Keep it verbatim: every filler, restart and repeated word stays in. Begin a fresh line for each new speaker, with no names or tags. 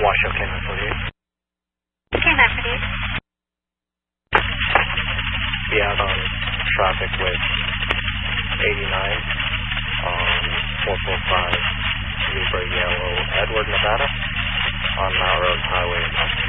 Washoe, K nine forty-eight.
K nine forty-eight.
Be out on traffic with eighty-nine on four four five Libra Yellow Edward, Nevada, on Mount Road Highway in